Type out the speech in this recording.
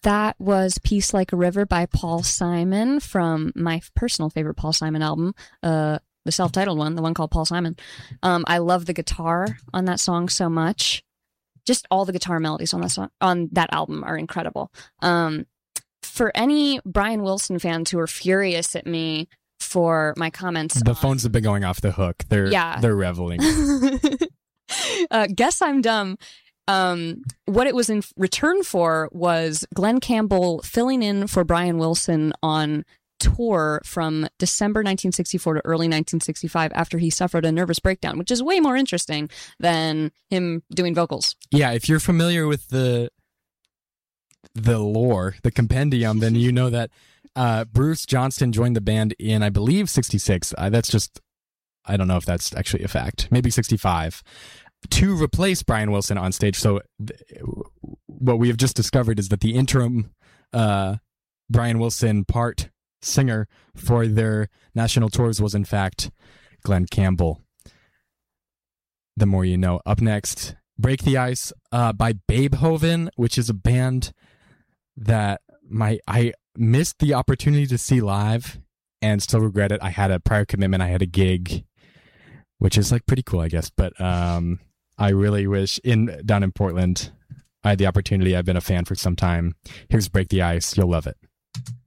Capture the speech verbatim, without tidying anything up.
that was Peace Like a River by Paul Simon from my personal favorite Paul Simon album, uh, the self-titled one, the one called Paul Simon. Um, I love the guitar on that song so much. Just all the guitar melodies on that song, on that album are incredible. Um, for any Brian Wilson fans who are furious at me for my comments, the on, phones have been going off the hook. They're yeah. they're reveling. uh, guess I'm dumb. Um, what it was in return for was Glenn Campbell filling in for Brian Wilson on tour from December nineteen sixty-four to early nineteen sixty-five after he suffered a nervous breakdown, which is way more interesting than him doing vocals. Yeah, if you're familiar with the the lore, the compendium, then you know that uh, Bruce Johnston joined the band in, I believe, sixty-six. Uh, that's just, I don't know if that's actually a fact. Maybe sixty-five. To replace Brian Wilson on stage. So th- what we have just discovered is that the interim uh, Brian Wilson part singer for their national tours was in fact Glenn Campbell. The more you know. Up next, Break the Ice uh, by Beethoven, which is a band that my I missed the opportunity to see live and still regret it. I had a prior commitment. I had a gig, which is like pretty cool, I guess. But um, I really wish in down in Portland, I had the opportunity. I've been a fan for some time. Here's Break the Ice. You'll love it.